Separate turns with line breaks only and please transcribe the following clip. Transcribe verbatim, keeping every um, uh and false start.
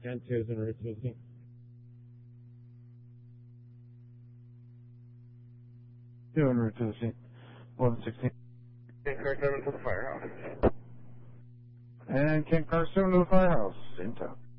ten twos and Route fifteen.
Two and Route fifteen. eleven sixteen.
King Car seven to the firehouse.
And King Car seven to the firehouse. Same time.